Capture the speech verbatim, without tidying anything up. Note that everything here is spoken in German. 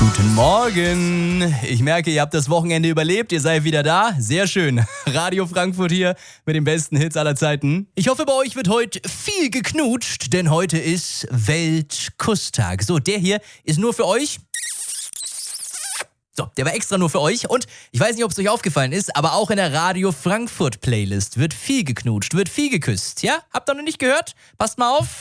Guten Morgen. Ich merke, ihr habt das Wochenende überlebt, ihr seid wieder da. Sehr schön. Radio Frankfurt hier mit den besten Hits aller Zeiten. Ich hoffe, bei euch wird heute viel geknutscht, denn heute ist Weltkusstag. So, der hier ist nur für euch. So, der war extra nur für euch. Und ich weiß nicht, ob es euch aufgefallen ist, aber auch in der Radio Frankfurt Playlist wird viel geknutscht, wird viel geküsst. Ja? Habt ihr noch nicht gehört? Passt mal auf.